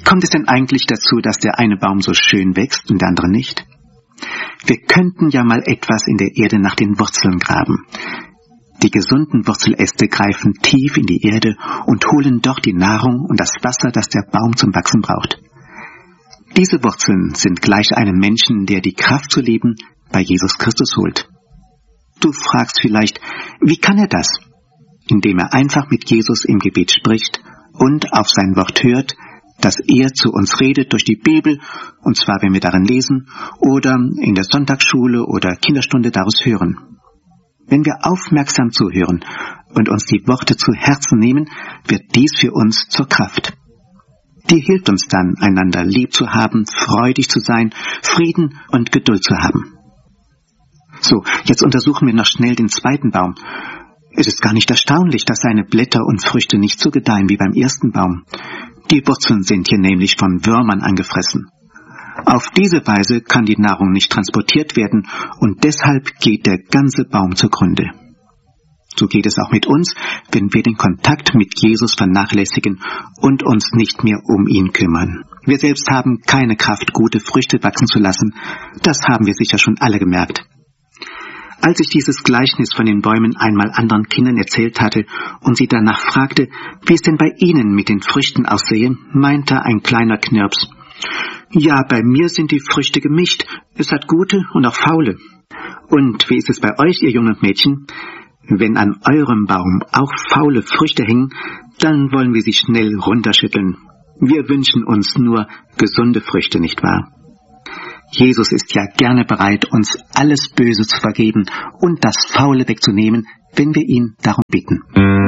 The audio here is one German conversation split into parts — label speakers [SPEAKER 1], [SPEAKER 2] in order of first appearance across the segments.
[SPEAKER 1] kommt es denn eigentlich dazu, dass der eine Baum so schön wächst und der andere nicht? Wir könnten ja mal etwas in der Erde nach den Wurzeln graben. Die gesunden Wurzeläste greifen tief in die Erde und holen dort die Nahrung und das Wasser, das der Baum zum Wachsen braucht. Diese Wurzeln sind gleich einem Menschen, der die Kraft zu leben bei Jesus Christus holt. Du fragst vielleicht, wie kann er das? Indem er einfach mit Jesus im Gebet spricht und auf sein Wort hört, dass er zu uns redet durch die Bibel, und zwar wenn wir darin lesen, oder in der Sonntagsschule oder Kinderstunde daraus hören. Wenn wir aufmerksam zuhören und uns die Worte zu Herzen nehmen, wird dies für uns zur Kraft. Die hilft uns dann, einander lieb zu haben, freudig zu sein, Frieden und Geduld zu haben. So, jetzt untersuchen wir noch schnell den zweiten Baum. Es ist gar nicht erstaunlich, dass seine Blätter und Früchte nicht so gedeihen wie beim ersten Baum. Die Wurzeln sind hier nämlich von Würmern angefressen. Auf diese Weise kann die Nahrung nicht transportiert werden und deshalb geht der ganze Baum zugrunde. So geht es auch mit uns, wenn wir den Kontakt mit Jesus vernachlässigen und uns nicht mehr um ihn kümmern. Wir selbst haben keine Kraft, gute Früchte wachsen zu lassen. Das haben wir sicher schon alle gemerkt. Als ich dieses Gleichnis von den Bäumen einmal anderen Kindern erzählt hatte und sie danach fragte, wie es denn bei ihnen mit den Früchten aussehe, meinte ein kleiner Knirps: Ja, bei mir sind die Früchte gemischt. Es hat gute und auch faule. Und wie ist es bei euch, ihr jungen Mädchen? Wenn an eurem Baum auch faule Früchte hängen, dann wollen wir sie schnell runterschütteln. Wir wünschen uns nur gesunde Früchte, nicht wahr? Jesus ist ja gerne bereit, uns alles Böse zu vergeben und das Faule wegzunehmen, wenn wir ihn darum bitten.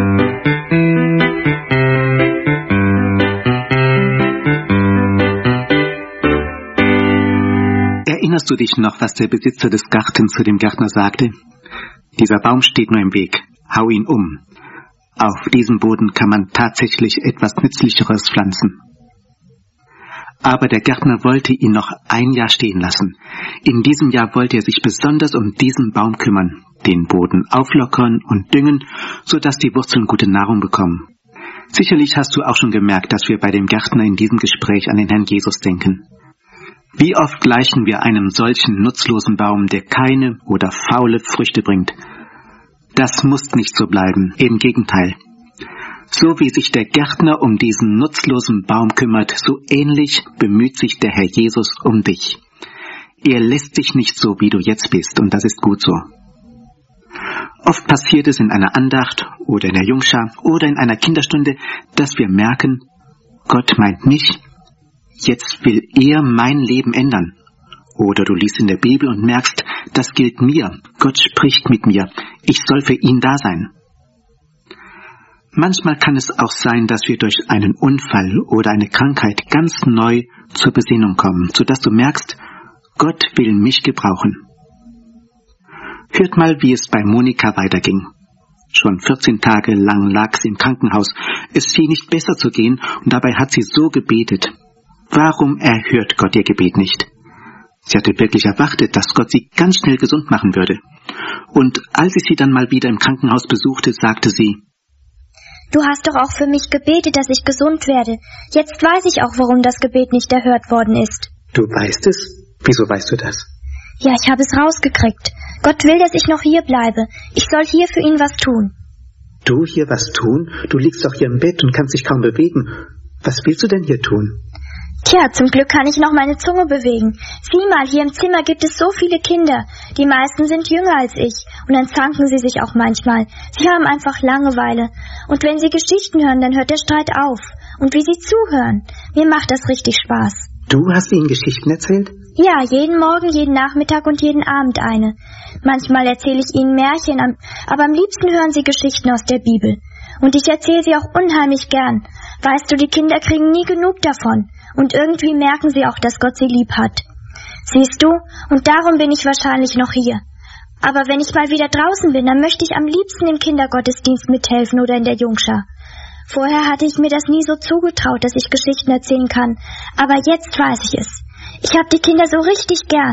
[SPEAKER 1] Erinnerst du dich noch, was der Besitzer des Gartens zu dem Gärtner sagte? Dieser Baum steht nur im Weg, hau ihn um. Auf diesem Boden kann man tatsächlich etwas Nützlicheres pflanzen. Aber der Gärtner wollte ihn noch ein Jahr stehen lassen. In diesem Jahr wollte er sich besonders um diesen Baum kümmern, den Boden auflockern und düngen, sodass die Wurzeln gute Nahrung bekommen. Sicherlich hast du auch schon gemerkt, dass wir bei dem Gärtner in diesem Gespräch an den Herrn Jesus denken. Wie oft gleichen wir einem solchen nutzlosen Baum, der keine oder faule Früchte bringt? Das muss nicht so bleiben, im Gegenteil. So wie sich der Gärtner um diesen nutzlosen Baum kümmert, so ähnlich bemüht sich der Herr Jesus um dich. Er lässt dich nicht so, wie du jetzt bist, und das ist gut so. Oft passiert es in einer Andacht oder in der Jungschar oder in einer Kinderstunde, dass wir merken, Gott meint mich, jetzt will er mein Leben ändern. Oder du liest in der Bibel und merkst, das gilt mir, Gott spricht mit mir, ich soll für ihn da sein. Manchmal kann es auch sein, dass wir durch einen Unfall oder eine Krankheit ganz neu zur Besinnung kommen, sodass du merkst, Gott will mich gebrauchen. Hört mal, wie es bei Monika weiterging. Schon 14 Tage lang lag sie im Krankenhaus. Es schien nicht besser zu gehen und dabei hat sie so gebetet. Warum erhört Gott ihr Gebet nicht? Sie hatte wirklich erwartet, dass Gott sie ganz schnell gesund machen würde. Und als ich sie dann mal wieder im Krankenhaus besuchte, sagte sie:
[SPEAKER 2] Du hast doch auch für mich gebetet, dass ich gesund werde. Jetzt weiß ich auch, warum das Gebet nicht erhört worden ist.
[SPEAKER 1] Du weißt es? Wieso weißt du das?
[SPEAKER 2] Ja, ich habe es rausgekriegt. Gott will, dass ich noch hier bleibe. Ich soll hier für ihn was tun.
[SPEAKER 1] Du hier was tun? Du liegst doch hier im Bett und kannst dich kaum bewegen. Was willst du denn hier tun?
[SPEAKER 2] Tja, zum Glück kann ich noch meine Zunge bewegen. Sieh mal, hier im Zimmer gibt es so viele Kinder. Die meisten sind jünger als ich. Und dann zanken sie sich auch manchmal. Sie haben einfach Langeweile. Und wenn sie Geschichten hören, dann hört der Streit auf. Und wie sie zuhören. Mir macht das richtig Spaß.
[SPEAKER 1] Du hast ihnen Geschichten erzählt?
[SPEAKER 2] Ja, jeden Morgen, jeden Nachmittag und jeden Abend eine. Manchmal erzähle ich ihnen Märchen, aber am liebsten hören sie Geschichten aus der Bibel. Und ich erzähle sie auch unheimlich gern. Weißt du, die Kinder kriegen nie genug davon. Und irgendwie merken sie auch, dass Gott sie lieb hat. Siehst du, und darum bin ich wahrscheinlich noch hier. Aber wenn ich mal wieder draußen bin, dann möchte ich am liebsten im Kindergottesdienst mithelfen oder in der Jungschar. Vorher hatte ich mir das nie so zugetraut, dass ich Geschichten erzählen kann. Aber jetzt weiß ich es. Ich habe die Kinder so richtig gern.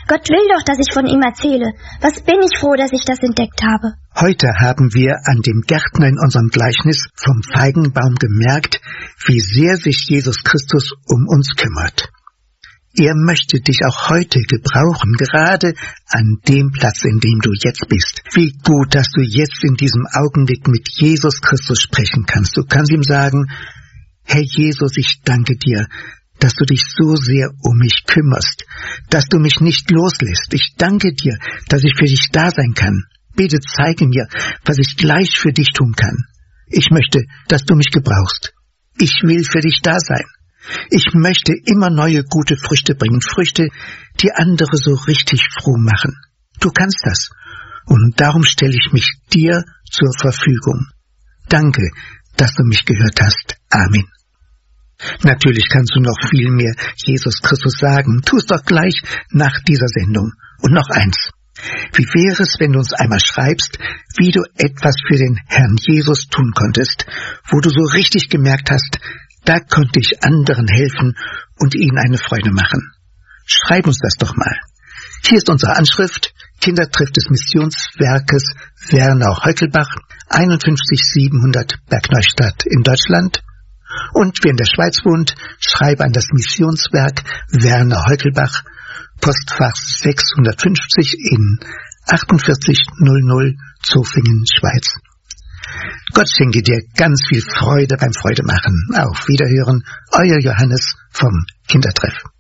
[SPEAKER 2] Gott will doch, dass ich von ihm erzähle. Was bin ich froh, dass ich das entdeckt habe.
[SPEAKER 1] Heute haben wir an dem Gärtner in unserem Gleichnis vom Feigenbaum gemerkt, wie sehr sich Jesus Christus um uns kümmert. Er möchte dich auch heute gebrauchen, gerade an dem Platz, in dem du jetzt bist. Wie gut, dass du jetzt in diesem Augenblick mit Jesus Christus sprechen kannst. Du kannst ihm sagen, Herr Jesus, ich danke dir, dass du dich so sehr um mich kümmerst, dass du mich nicht loslässt. Ich danke dir, dass ich für dich da sein kann. Bitte zeige mir, was ich gleich für dich tun kann. Ich möchte, dass du mich gebrauchst. Ich will für dich da sein. Ich möchte immer neue gute Früchte bringen, Früchte, die andere so richtig froh machen. Du kannst das. Und darum stelle ich mich dir zur Verfügung. Danke, dass du mich gehört hast. Amen. Natürlich kannst du noch viel mehr Jesus Christus sagen. Tu es doch gleich nach dieser Sendung. Und noch eins. Wie wäre es, wenn du uns einmal schreibst, wie du etwas für den Herrn Jesus tun konntest, wo du so richtig gemerkt hast, da konnte ich anderen helfen und ihnen eine Freude machen. Schreib uns das doch mal. Hier ist unsere Anschrift, Kindertreff des Missionswerkes Wernau-Heukelbach, 51700 Bergneustadt in Deutschland. Und wer in der Schweiz wohnt, schreibe an das Missionswerk Wernau-Heukelbach, Postfach 650 in 4800 Zofingen, Schweiz. Gott schenke dir ganz viel Freude beim Freudemachen. Auf Wiederhören, euer Johannes vom Kindertreff.